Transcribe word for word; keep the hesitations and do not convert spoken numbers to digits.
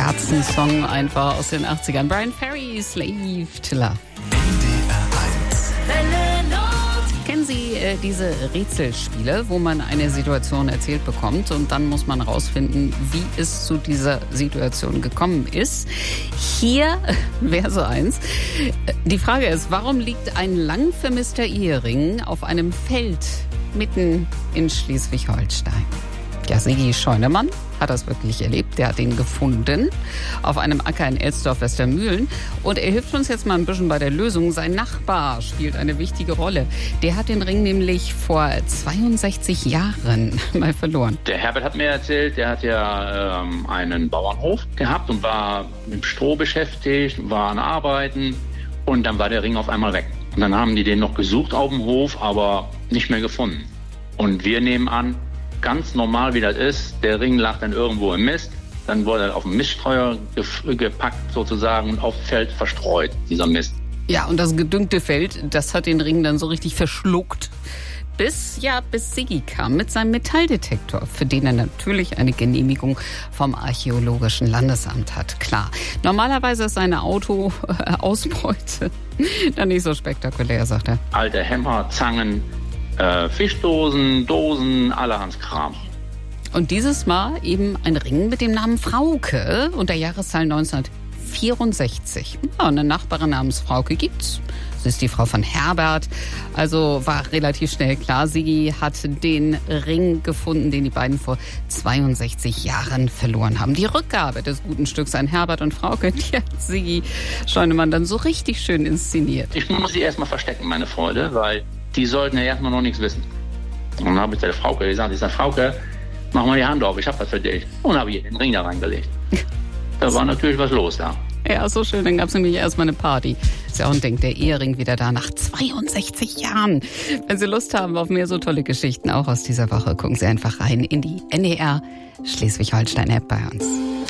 Herzenssong einfach aus den achtzigern. Brian Ferry, Slave to Love. N D R eins. Kennen Sie äh, diese Rätselspiele, wo man eine Situation erzählt bekommt und dann muss man rausfinden, wie es zu dieser Situation gekommen ist? Hier wäre so eins. Die Frage ist, warum liegt ein lang vermisster Ehering auf einem Feld mitten in Schleswig-Holstein? Ja, Sigi Scheunemann hat das wirklich erlebt. Der hat ihn gefunden auf einem Acker in Elsdorf-Westermühlen. Und er hilft uns jetzt mal ein bisschen bei der Lösung. Sein Nachbar spielt eine wichtige Rolle. Der hat den Ring nämlich vor zweiundsechzig Jahren mal verloren. Der Herbert hat mir erzählt, der hat ja ähm, einen Bauernhof gehabt und war mit Stroh beschäftigt, war an Arbeiten. Und dann war der Ring auf einmal weg. Und dann haben die den noch gesucht auf dem Hof, aber nicht mehr gefunden. Und wir nehmen an, ganz normal wie das ist, der Ring lag dann irgendwo im Mist, dann wurde er auf den Miststreuer gepackt sozusagen und auf Feld verstreut, dieser Mist. Ja, und das gedüngte Feld, das hat den Ring dann so richtig verschluckt. Bis, ja, bis Sigi kam mit seinem Metalldetektor, für den er natürlich eine Genehmigung vom Archäologischen Landesamt hat. Klar, normalerweise ist seine Autoausbeute dann nicht so spektakulär, sagt er. Alte Hämmer, Zangen, Äh, Fischdosen, Dosen, allerhand Kram. Und dieses Mal eben ein Ring mit dem Namen Frauke und der Jahreszahl neunzehnhundertvierundsechzig. Ja, eine Nachbarin namens Frauke gibt's. Sie ist die Frau von Herbert. Also war relativ schnell klar, Sigi hat den Ring gefunden, den die beiden vor zweiundsechzig Jahren verloren haben. Die Rückgabe des guten Stücks an Herbert und Frauke, die hat Sigi Scheunemann dann so richtig schön inszeniert. Ich muss sie erstmal verstecken, meine Freunde, weil die sollten ja erstmal noch nichts wissen. Und dann habe ich der Frauke gesagt, ich sage, Frauke, mach mal die Hand auf, ich habe was für dich. Und dann habe ich den Ring da reingelegt. Da war natürlich was los da. Ja, so schön, dann gab es nämlich erstmal eine Party. Ist ja auch ein Ding, der Ehering wieder da nach zweiundsechzig Jahren. Wenn Sie Lust haben auf mehr so tolle Geschichten, auch aus dieser Woche, gucken Sie einfach rein in die N D R Schleswig-Holstein-App bei uns.